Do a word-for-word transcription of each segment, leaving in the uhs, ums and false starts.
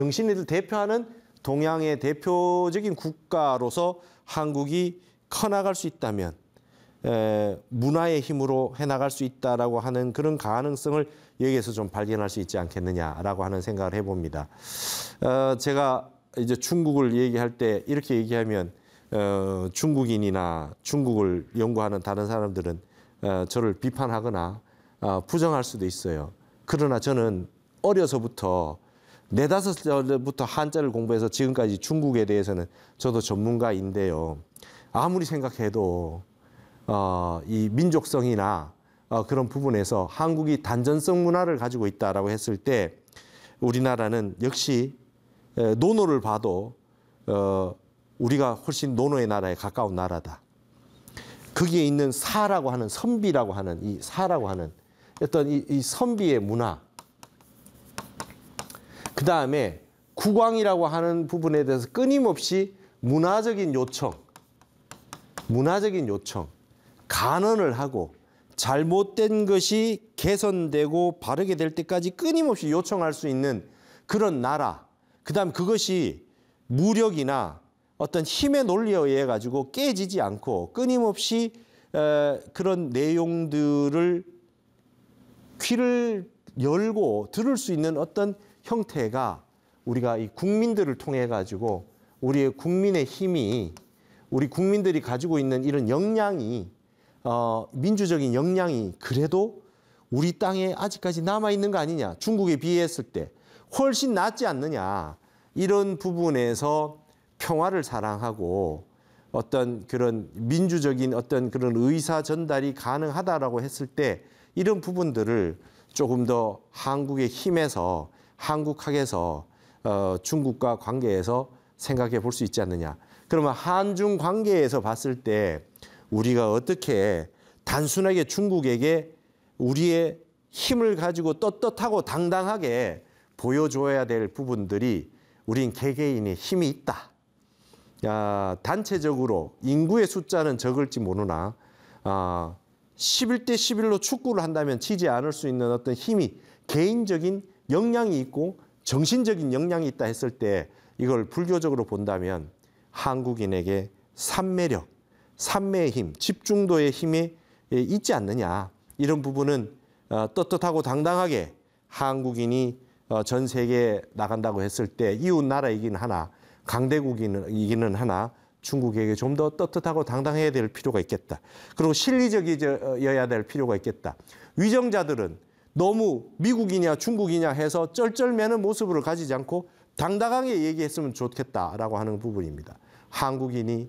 정신을 대표하는 동양의 대표적인 국가로서 한국이 커나갈 수 있다면 에, 문화의 힘으로 해나갈 수 있다라고 하는 그런 가능성을 여기에서 좀 발견할 수 있지 않겠느냐라고 하는 생각을 해봅니다. 어, 제가 이제 중국을 얘기할 때 이렇게 얘기하면 어, 중국인이나 중국을 연구하는 다른 사람들은 어, 저를 비판하거나 어, 부정할 수도 있어요. 그러나 저는 어려서부터 네다섯 살부터 한자를 공부해서 지금까지 중국에 대해서는 저도 전문가인데요. 아무리 생각해도 어, 이 민족성이나 어, 그런 부분에서 한국이 단전성 문화를 가지고 있다라고 했을 때 우리나라는 역시 에, 노노를 봐도 어, 우리가 훨씬 노노의 나라에 가까운 나라다. 거기에 있는 사라고 하는 선비라고 하는 이 사라고 하는 어떤 이, 이 선비의 문화, 그 다음에 국왕이라고 하는 부분에 대해서 끊임없이 문화적인 요청, 문화적인 요청, 간언을 하고 잘못된 것이 개선되고 바르게 될 때까지 끊임없이 요청할 수 있는 그런 나라, 그 다음 그것이 무력이나 어떤 힘의 논리에 의해 가지고 깨지지 않고 끊임없이 그런 내용들을 귀를 열고 들을 수 있는 어떤 형태가 우리가 이 국민들을 통해 가지고 우리의 국민의 힘이, 우리 국민들이 가지고 있는 이런 역량이, 어, 민주적인 역량이 그래도 우리 땅에 아직까지 남아있는 거 아니냐. 중국에 비했을 때 훨씬 낫지 않느냐. 이런 부분에서 평화를 사랑하고 어떤 그런 민주적인 어떤 그런 의사 전달이 가능하다라고 했을 때 이런 부분들을 조금 더 한국의 힘에서, 한국학에서 어, 중국과 관계에서 생각해 볼 수 있지 않느냐. 그러면 한중 관계에서 봤을 때 우리가 어떻게 단순하게 중국에게 우리의 힘을 가지고 떳떳하고 당당하게 보여줘야 될 부분들이 우린 개개인의 힘이 있다. 야, 단체적으로 인구의 숫자는 적을지 모르나 아, 십일 대 십일로 축구를 한다면 지지 않을 수 있는 어떤 힘이, 개인적인 역량이 있고 정신적인 역량이 있다 했을 때 이걸 불교적으로 본다면 한국인에게 삼매력, 삼매의 힘, 집중도의 힘이 있지 않느냐. 이런 부분은 떳떳하고 당당하게 한국인이 전 세계에 나간다고 했을 때 이웃 나라이긴 하나, 강대국이기는 하나 중국에게 좀 더 떳떳하고 당당해야 될 필요가 있겠다. 그리고 실리적이어야 될 필요가 있겠다. 위정자들은 너무 미국이냐 중국이냐 해서 쩔쩔매는 모습을 가지지 않고 당당하게 얘기했으면 좋겠다라고 하는 부분입니다. 한국인이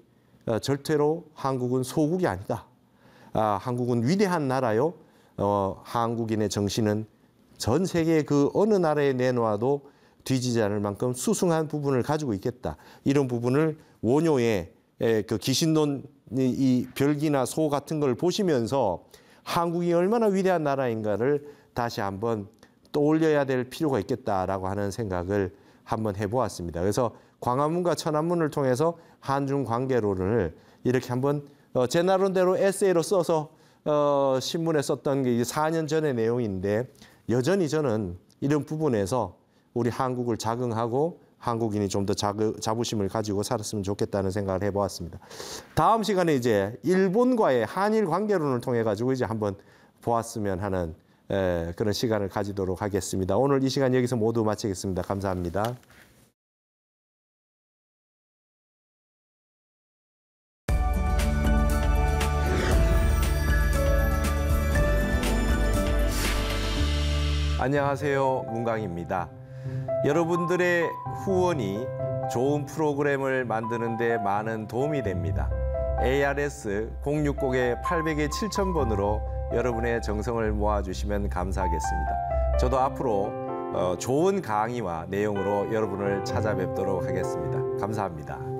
절대로 한국은 소국이 아니다. 아, 한국은 위대한 나라요. 어, 한국인의 정신은 전 세계 그 어느 나라에 내놓아도 뒤지지 않을 만큼 수승한 부분을 가지고 있겠다. 이런 부분을 원효의 그 기신론, 이 별기나 소 같은 걸 보시면서 한국이 얼마나 위대한 나라인가를 다시 한번 떠올려야 될 필요가 있겠다라고 하는 생각을 한번 해보았습니다. 그래서 광화문과 천안문을 통해서 한중 관계론을 이렇게 한번 제 나름대로 에세이로 써서 어, 신문에 썼던 게 사 년 전의 내용인데 여전히 저는 이런 부분에서 우리 한국을 자긍하고 한국인이 좀 더 자부심을 가지고 살았으면 좋겠다는 생각을 해보았습니다. 다음 시간에 이제 일본과의 한일 관계론을 통해 가지고 이제 한번 보았으면 하는 에, 그런 시간을 가지도록 하겠습니다. 오늘 이 시간 여기서 모두 마치겠습니다. 감사합니다. 안녕하세요. 문광입니다. 여러분들의 후원이 좋은 프로그램을 만드는 데 많은 도움이 됩니다. 에이알에스 공육공 팔공 칠천 번으로 여러분의 정성을 모아주시면 감사하겠습니다. 저도 앞으로 좋은 강의와 내용으로 여러분을 찾아뵙도록 하겠습니다. 감사합니다.